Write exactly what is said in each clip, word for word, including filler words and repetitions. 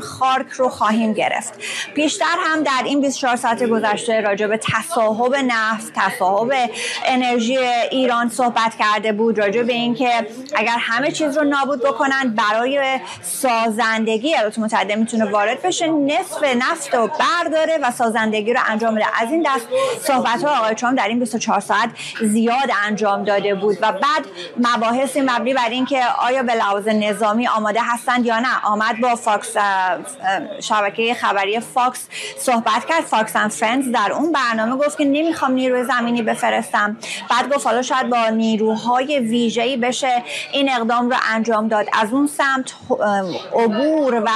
سنگاپور خارک رو خواهیم گرفت. پیشتر هم در این بیست و چهار ساعت گذشته راجع به تصاحب نفت، تصاحب انرژی ایران صحبت کرده بود، راجع به این که اگر همه چیز رو نابود بکنن برای سازندگی ایالات متحده میتونه وارد بشه، نصف نفت رو برداره و سازندگی رو انجام بده. از این دست صحبت ها آقای ترامپ در این بیست و چهار ساعت زیاد انجام داده بود و بعد مباحثی مبنی بر این که آیا به لحاظ نظامی آماده هستند یا نه. آمد با فاکس، شبکه خبری فاکس صحبت کرد، فاکس اند فرندز، در اون برنامه گفت که نمیخوام نیروی زمینی بفرستم. بعد گفت حالا شاید با نیروهای ویژه‌ای بشه این اقدام رو انجام داد. از اون سمت عبور و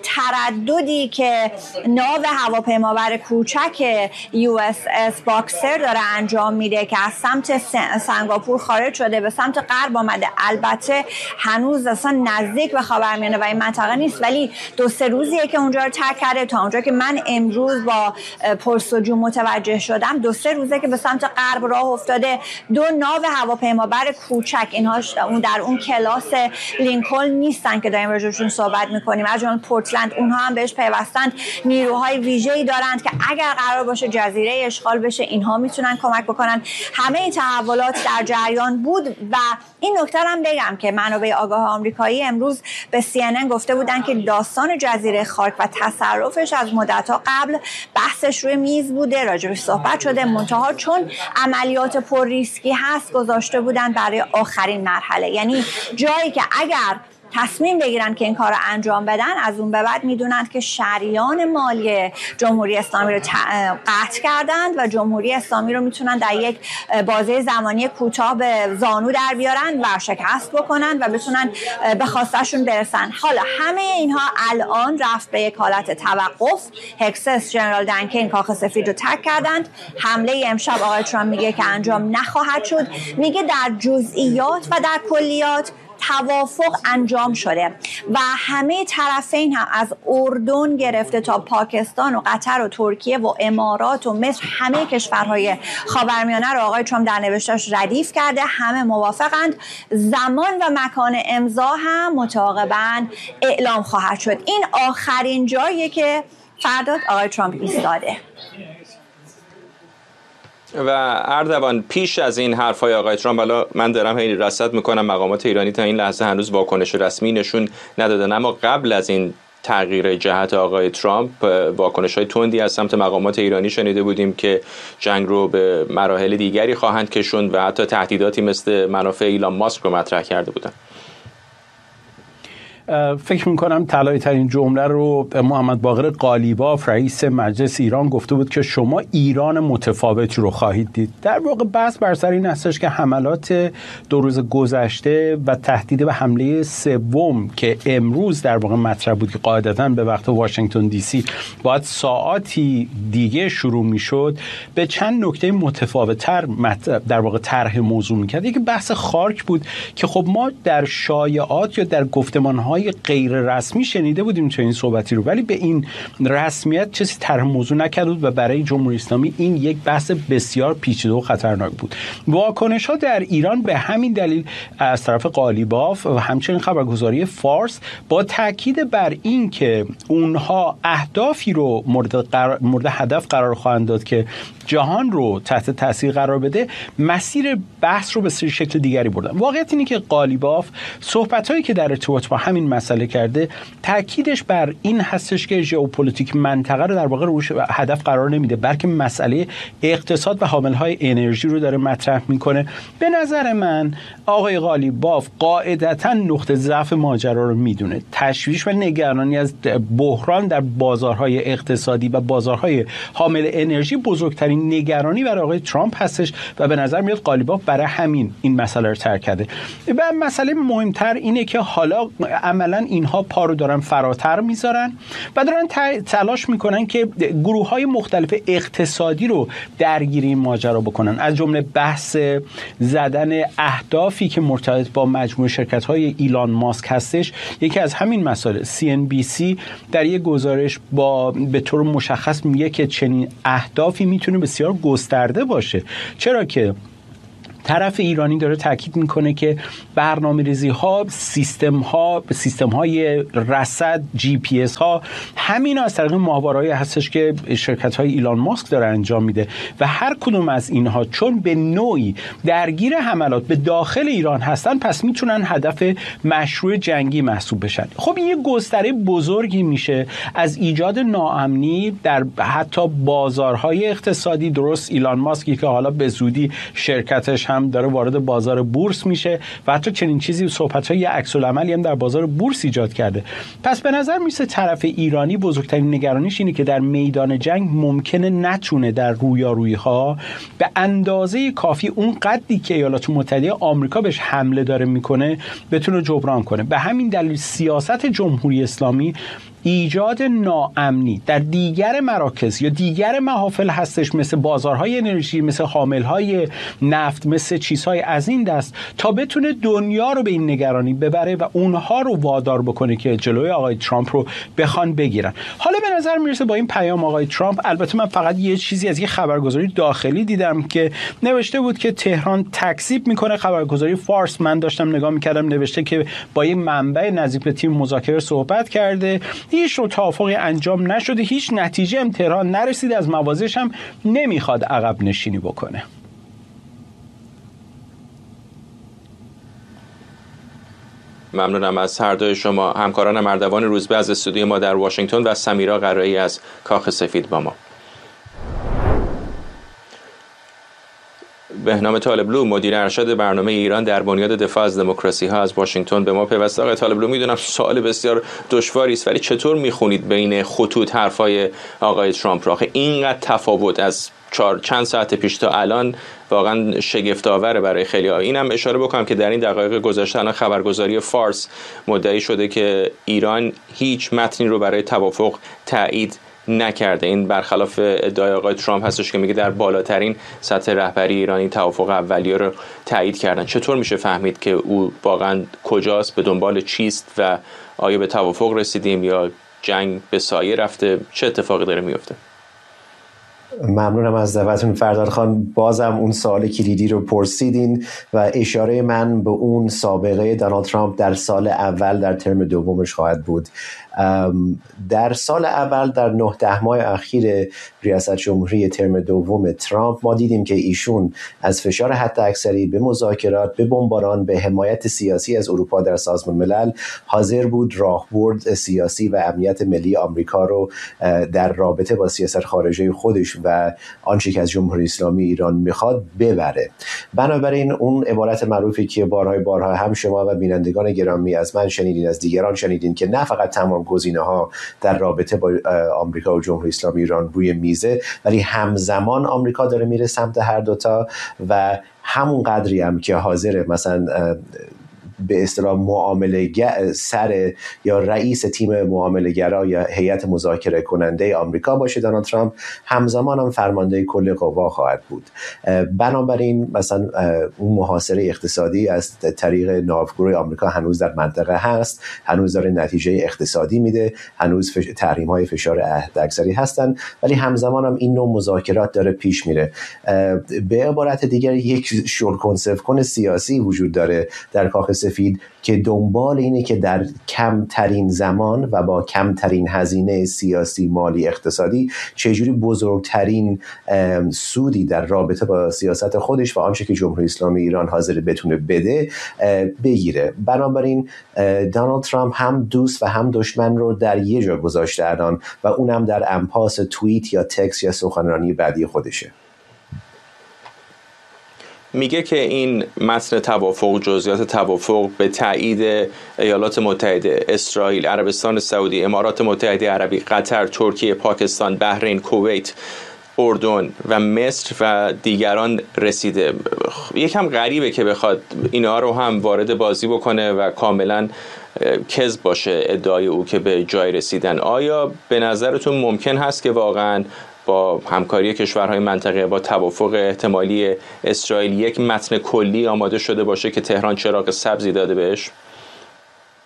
ترددی که ناو هواپیمابر کوچک یو اس اس باکسر داره انجام میده که از سمت سنگاپور خارج شده به سمت غرب آمده، البته هنوز اصلا نزدیک به خاورمیانه و این منطقه نیست، ولی دو سه روزیه که اونجا رو ترک کرده. تا اونجا که من امروز با پرسجو متوجه شدم دو سه روزه که به سمت غرب راه افتاده. دو ناو هواپیمابر کوچک، اینها اون در اون کلاس لینکلن نیستن که داریم راجعشون صحبت میکنیم، از جمله پورتلند، اونها هم بهش پیوستند. نیروهای ویژه‌ای دارند که اگر قرار باشه جزیره اشغال بشه اینها میتونن کمک بکنن. همه این تحولات در جریان بود و این نکته هم بگم که منابع آگاه آمریکایی امروز به سی ان ان گفته بودن که داستان جزیره خارک و تصرفش از مدت‌ها قبل بحثش روی میز بوده، راجبش صحبت شده، منتها چون عملیات پر ریسکی هست گذاشته بودن برای آخرین مرحله، یعنی جایی که اگر تصمیم بگیرن که این کار رو انجام بدن از اون به بعد میدونند که شریان مالی جمهوری اسلامی رو قطع کردند و جمهوری اسلامی رو میتونن در یک بازه زمانی کوتاه به زانو در بیارن و شکست بکنن و بتونن به خواستشون برسن. حالا همه اینها الان رفت به یک حالت توقف. هکسس جنرال دنکین کاخ سفید رو ترک کردند. حمله امشب آقای ترامپ میگه که انجام نخواهد شد، میگه در جزئیات و در کلیات توافق انجام شده و همه طرفین هم از اردن گرفته تا پاکستان و قطر و ترکیه و امارات و مصر، همه کشورهای خاورمیانه رو آقای ترامپ در نوشتاش ردیف کرده. همه موافقند. زمان و مکان امضا هم متعاقباً اعلام خواهد شد. این آخرین جاییه که فردا آقای ترامپ ایستاده. و اردوان، پیش از این حرفای آقای ترامپ، حالا من دارم هی رصد میکنم، مقامات ایرانی تا این لحظه هنوز واکنش رسمی نشون ندادن، اما قبل از این تغییر جهت آقای ترامپ واکنش‌های تندی از سمت مقامات ایرانی شنیده بودیم که جنگ رو به مراحل دیگری خواهند کشوند و حتی تهدیداتی مثل منافع ایلان ماسک رو مطرح کرده بودن. فکر میکنم طلایی ترین جمله رو محمد باقر قالیباف رئیس مجلس ایران گفته بود که شما ایران متفاوتی رو خواهید دید. در واقع بحث بر سر این هستش که حملات دو روز گذشته و تهدید به حمله سوم که امروز در واقع مطرح بود که قاعدتاً به وقت واشنگتن دی سی باید ساعاتی دیگه شروع میشد، به چند نکته متفاوت‌تر در واقع طرح موضوع میکرد. یکی بحث خارک بود که خب ما در شایعات یا در گفتمان‌های غیر رسمی شنیده بودیم چه این صحبتی رو، ولی به این رسمیت چیزی طرح موضوع نکرد بود و برای جمهوری اسلامی این یک بحث بسیار پیچیده و خطرناک بود. واکنش‌ها در ایران به همین دلیل از طرف قالیباف و همچنین خبرگزاری فارس با تاکید بر این که اونها اهدافی رو مورد, قرار، مورد هدف قرار خواهند داد که جهان رو تحت تاثیر قرار بده، مسیر بحث رو به شکل دیگری بردن. واقعیت اینه که قالیباف صحبت‌هایی که در ارتباط با همین مسئله کرده تاکیدش بر این هستش که ژئوپلیتیک منطقه رو در واقع روش هدف قرار نمیده، بلکه مسئله اقتصاد و حامل‌های انرژی رو داره مطرح میکنه. به نظر من آقای قالیباف قاعدتاً نقطه ضعف ماجرا رو میدونه. تشویش و نگرانی از بحران در بازارهای اقتصادی و بازارهای حامل انرژی بزرگترین نگرانی برای آقای ترامپ هستش و به نظر میاد قالیباف برای همین این مسئله رو ترک کرده. و مسئله مهمتر اینه که حالا عملاً اینها پا رو دارن فراتر میذارن و دارن تلاش میکنن که گروه‌های مختلف اقتصادی رو درگیر این ماجرا بکنن، از جمله بحث زدن اهدافی که مرتبط با مجموعه شرکت‌های ایلان ماسک هستش. یکی از همین مسائل سی ان بی سی در یک گزارش با به طور مشخص میگه که چنین اهدافی میتونه بسیار گسترده باشه، چرا که طرف ایرانی داره تاکید میکنه که برنامه‌ریزی ها، سیستم ها، سیستم های رصد، جی پی اس ها، همین از طریق ماهواره‌ای هستش که شرکت های ایلان ماسک داره انجام میده و هر کدوم از اینها چون به نوعی درگیر حملات به داخل ایران هستن، پس میتونن هدف مشروع جنگی محسوب بشن. خب این یه گستره بزرگی میشه از ایجاد ناامنی در حتی بازارهای اقتصادی. درست ایلان ماسکی که حالا به زودی شرکتش هم داره وارد بازار بورس میشه و حتی چنین چیزی صحبت‌های عکس العملی هم در بازار بورس ایجاد کرده. پس به نظر میسه طرف ایرانی بزرگترین نگرانیش اینه که در میدان جنگ ممکنه نتونه در رویارویی‌ها به اندازه کافی اون قدری که ایالات متحده آمریکا بهش حمله داره میکنه بتونه جبران کنه. به همین دلیل سیاست جمهوری اسلامی ایجاد ناامنی در دیگر مراکز یا دیگر محافل هستش، مثل بازارهای انرژی، مثل حاملهای نفت، مثل چیزهای از این دست، تا بتونه دنیا رو به این نگرانی ببره و اونها رو وادار بکنه که جلوی آقای ترامپ رو بخوان بگیرن. حالا به نظر میرسه با این پیام آقای ترامپ، البته من فقط یه چیزی از یه خبرگزاری داخلی دیدم که نوشته بود که تهران تکذیب میکنه، خبرگزاری فارس، من داشتم نگاه میکردم، نوشته که با یک منبع نزدیک به تیم مذاکره صحبت کرده، هیچ نوع توافقی انجام نشده، هیچ نتیجه هم تهران نرسید، از مواضعش هم نمیخواد عقب نشینی بکنه. ممنونم از هر دوی شما. همکاران مردوان روزبه از استودیوی ما در واشنگتن و سمیرا قرایی از کاخ سفید با ما. بهنام طالبلو، مدیر ارشد برنامه ایران در بنیاد دفاع از دموکراسی ها، از واشنگتن به ما پیوسته. آقای طالبلو، میدونم سوال بسیار دشواری است، ولی چطور میخونید بین خطوط حرفای آقای ترامپ را؟ آخه اینقدر تفاوت از چهار چند ساعت پیش تا الان واقعا شگفت‌آوره برای خیلی‌ها. اینم اشاره بکنم که در این دقایق گذشته الان خبرگزاری فارس مدعی شده که ایران هیچ متنی رو برای توافق تایید نکرده. این برخلاف ادعای آقای ترامپ هستش که میگه در بالاترین سطح رهبری ایرانی توافق اولیه رو تایید کردن. چطور میشه فهمید که او واقعا کجاست، به دنبال چیست و آیا به توافق رسیدیم یا جنگ به سایه رفته؟ چه اتفاقی داره میفته؟ ممنونم از دعوتتون فرداد خان. بازم اون سوال کلیدی رو پرسیدین و اشاره من به اون سابقه دونالد ترامپ در سال اول در ترم دومش خواهد بود. در سال اول، در نه ده ماه اخیر ریاست جمهوری ترم دوم ترامپ، ما دیدیم که ایشون از فشار حداکثری به مذاکرات، به بمباران، به حمایت سیاسی از اروپا در سازمان ملل حاضر بود راهبرد سیاسی و امنیت ملی آمریکا رو در رابطه با سیاست خارجی خودش و آنچه که از جمهوری اسلامی ایران میخواد ببره. بنابراین اون عبارت معروفی که بارهای بارها هم شما و بینندگان گرامی از من شنیدین، از دیگران شنیدین، که نه فقط تمام گزینه‌ها در رابطه با آمریکا و جمهوری اسلامی ایران روی میزه، ولی همزمان آمریکا داره میره سمت هر دوتا و همون قدری هم که حاضر مثلا به اصطلاح معامله سر یا رئیس تیم معامله‌گرا یا هیئت مذاکره کننده آمریکا باشه دونالد ترامپ، همزمان هم فرمانده کل قوا خواهد بود. بنابراین مثلا اون محاصره اقتصادی از طریق ناوگروه آمریکا هنوز در منطقه هست، هنوز داره نتیجه اقتصادی میده، هنوز فش... تحریم های فشار حداکثری هستن، ولی همزمان هم این نوع مذاکرات داره پیش میره. به عبارت دیگر یک شل کن سیاسی وجود داره در کاخ سفید که دنبال اینه که در کمترین زمان و با کمترین هزینه سیاسی، مالی، اقتصادی چجوری بزرگترین سودی در رابطه با سیاست خودش و آنچه که جمهوری اسلامی ایران حاضر بتونه بده بگیره. بنابراین دونالد ترامپ هم دوست و هم دشمن رو در یه جا گذاشته الان و اونم در انپاس توییت یا تکست یا سخنرانی بعدی خودشه. میگه که این متن توافق، جزئیات توافق به تایید ایالات متحده، اسرائیل، عربستان سعودی، امارات متحده عربی، قطر، ترکیه، پاکستان، بحرین، کویت، اردن و مصر و دیگران رسیده. یکم غریبه که بخواد اینا رو هم وارد بازی بکنه و کاملا کذب باشه ادعای او که به جای رسیدن. آیا به نظرتون ممکن هست که واقعاً با همکاری کشورهای منطقه، با توافق احتمالی اسرائیل، یک متن کلی آماده شده باشه که تهران چراغ سبزی داده بهش؟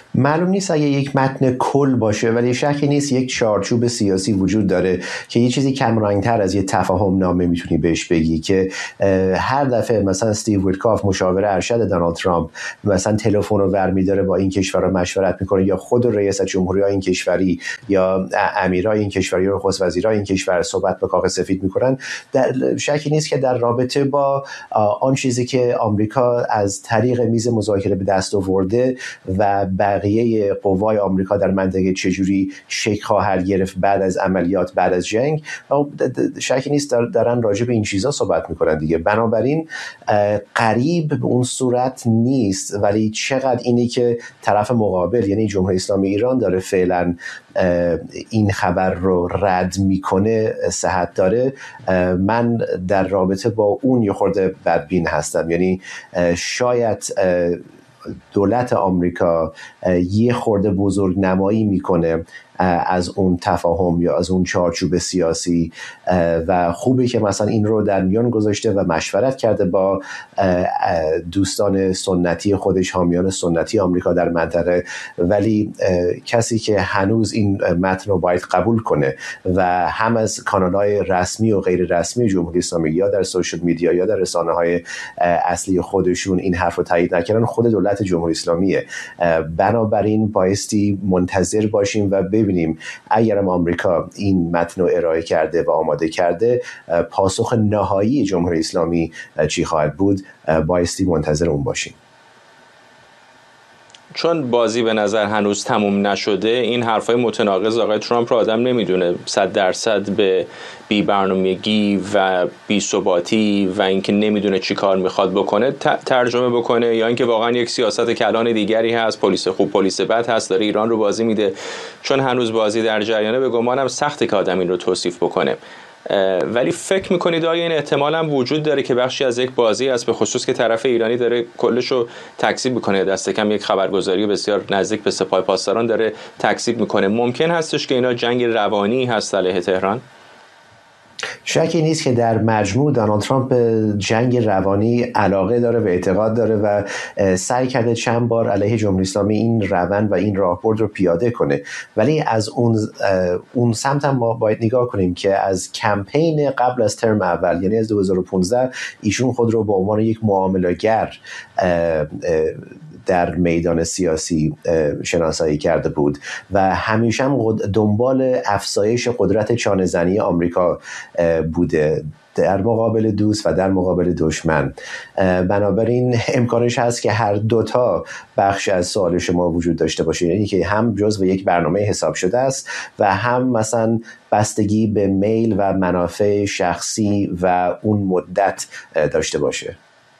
معلوم نیست اگه یک متن کل باشه، ولی شکی نیست یک چارچوب سیاسی وجود داره که یه چیزی کمرنگ‌تر از یه تفاهم نامه میتونی بهش بگی که هر دفعه مثلا استیو ویتکاف مشاور ارشد دونالد ترامپ مثلا تلفن رو برمی‌داره با این کشور رو مشورت میکنه، یا خود رئیس جمهوری این کشوری یا امیرای این کشوری یا نخست وزیرای این کشور صحبت به کاخ سفید میکنن، در شکی نیست که در رابطه با آن چیزی که آمریکا از طریق میز مذاکره به دست آورده و بقیه قوای آمریکا در منطقه چجوری شکل خواهد گرفت بعد از عملیات، بعد از جنگ، شکی نیست دارن راجع به این چیزا صحبت میکنن دیگه. بنابراین قریب به اون صورت نیست، ولی چقدر اینی که طرف مقابل یعنی جمهوری اسلامی ایران داره فعلا این خبر رو رد میکنه صحت داره، من در رابطه با اون یه خورده بدبین هستم. یعنی شاید دولت آمریکا یه خورده بزرگ نمایی میکنه از اون تفاهم یا از اون چارچوب سیاسی و خوبه که مثلا این رو در میان گذاشته و مشورت کرده با دوستان سنتی خودش، حامیان سنتی آمریکا در منطقه، ولی کسی که هنوز این متن رو باید قبول کنه و هم از کانال‌های رسمی و غیر رسمی جمهوری اسلامی یا در سوشال میدیا یا در رسانه‌های اصلی خودشون این حرف رو تایید نکردن، خود دولت جمهوری اسلامیه. بنابراین بایستی منتظر باشیم و ببینیم اگرم آمریکا این متن رو ارائه کرده و آماده کرده، پاسخ نهایی جمهوری اسلامی چی خواهد بود، بایستی منتظر اون باشیم. چون بازی به نظر هنوز تموم نشده، این حرفای متناقض آقای ترامپ رو آدم نمیدونه صد درصد به بی برنامگی و بی ثباتی و اینکه نمیدونه چی کار میخواد بکنه ترجمه بکنه، یا اینکه واقعا یک سیاست کلان دیگری هست، پلیس خوب پلیس بد هست، داره ایران رو بازی میده. چون هنوز بازی در جریانه، به گمانم سخته که آدم این رو توصیف بکنه. ولی فکر میکنید آیا این احتمال هم وجود داره که بخشی از یک بازی است، به خصوص که طرف ایرانی داره کلشو تکذیب میکنه، دست کم یک خبرگزاری بسیار نزدیک به سپاه پاسداران داره تکذیب میکنه، ممکن هستش که اینا جنگ روانی هست علیه تهران؟ شکی نیست که در مجموع دونالد ترامپ به جنگ روانی علاقه داره و اعتقاد داره و سعی کرده چند بار علیه جمهوری اسلامی این روند و این راهبرد رو پیاده کنه، ولی از اون اون سمت هم ما باید نگاه کنیم که از کمپین قبل از ترم اول، یعنی از دو هزار و پانزده، ایشون خود رو به عنوان یک معامله‌گر در میدان سیاسی شناسایی کرده بود و همیشه هم دنبال افزایش قدرت چانه‌زنی آمریکا بوده در مقابل دوست و در مقابل دشمن. بنابراین امکانش هست که هر دوتا بخش از سوال شما وجود داشته باشه، یعنی که هم جزو یک برنامه حساب شده است و هم مثلا بستگی به میل و منافع شخصی و اون مدت داشته باشه.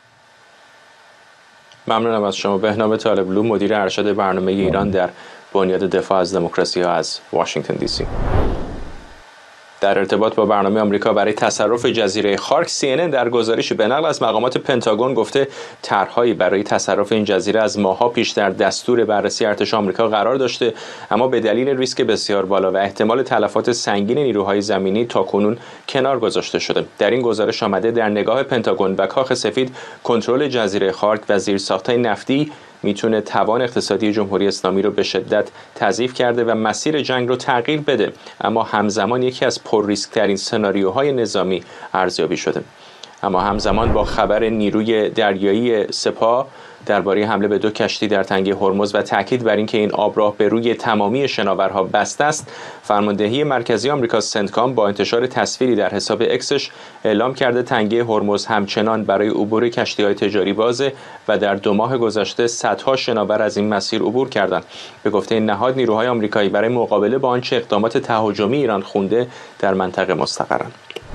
ممنونم از شما. بهنام طالبلو، مدیر ارشد برنامه ایران در بنیاد دفاع از دموکراسی ها از واشنگتن دی سی. در ارتباط با برنامه آمریکا برای تصرف جزیره خارک، سی ان ان در گزارشی به نقل از مقامات پنتاگون گفته طرح‌هایی برای تصرف این جزیره از ماه‌ها پیش در دستور بررسی ارتش آمریکا قرار داشته، اما به دلیل ریسک بسیار بالا و احتمال تلفات سنگین نیروهای زمینی تاکنون کنار گذاشته شده. در این گزارش آمده در نگاه پنتاگون و کاخ سفید کنترل جزیره خارک و زیرساخت‌های نفتی میتونه توان اقتصادی جمهوری اسلامی رو به شدت تضعیف کرده و مسیر جنگ رو تغییر بده، اما همزمان یکی از پر ریسک ترین سناریوهای نظامی ارزیابی شده. اما همزمان با خبر نیروی دریایی سپاه درباره حمله به دو کشتی در تنگه هرمز و تاکید بر اینکه این آبراه به روی تمامی شناورها بسته است، فرماندهی مرکزی آمریکا سنتکام با انتشار تصویری در حساب اکسش اعلام کرده تنگه هرمز همچنان برای عبور کشتی‌های تجاری بازه و در دو ماه گذشته صدها شناور از این مسیر عبور کردند. به گفته نهاد، نیروهای آمریکایی برای مقابله با آنچه اقدامات تهاجمی ایران خونده در منطقه مستقرند.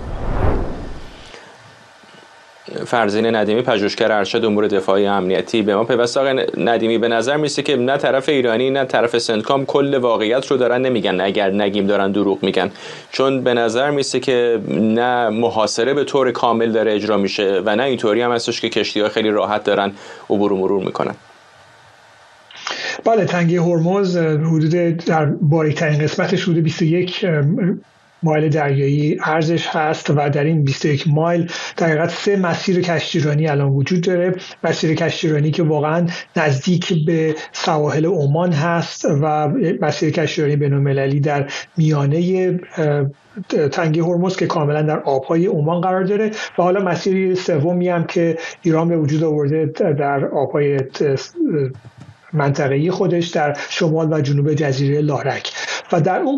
فرزین ندیمی، پژوهشگر ارشد امور دفاعی امنیتی، به ما پیوسته. آقای ندیمی، به نظر میسه که نه طرف ایرانی نه طرف سنتکام کل واقعیت رو دارن نمیگن، اگر نگیم دارن دروغ میگن، چون به نظر میسه که نه محاصره به طور کامل داره اجرا میشه و نه اینطوری هم هستش که کشتی‌ها خیلی راحت دارن عبور و مرور میکنن. بله، تنگه هرمز حدود در باریک‌ترین قسمتش حدود بیست و یک مایل دریایی عرضش هست و در این بیست و یک مایل در حقیقت سه مسیر کشتیرانی الان وجود داره. مسیر کشتیرانی که واقعا نزدیک به سواحل عمان هست و مسیر کشتیرانی بین‌المللی در میانه تنگه هرمز که کاملا در آبهای عمان قرار داره و حالا مسیر سومی هم که ایران به وجود آورده در آبهای منطقه‌ای خودش در شمال و جنوب جزیره لارک و در اون